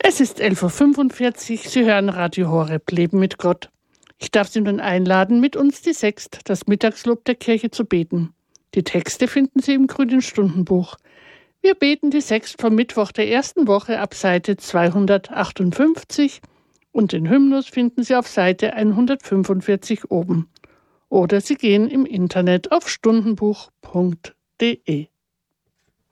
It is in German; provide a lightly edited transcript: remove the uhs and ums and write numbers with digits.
Es ist 11.45 Uhr. Sie hören Radio Horeb, Leben mit Gott. Ich darf Sie nun einladen, mit uns die Sext, das Mittagslob der Kirche, zu beten. Die Texte finden Sie im Grünen Stundenbuch. Wir beten die Sext vom Mittwoch der ersten Woche ab Seite 258 und den Hymnus finden Sie auf Seite 145 oben. Oder Sie gehen im Internet auf stundenbuch.de.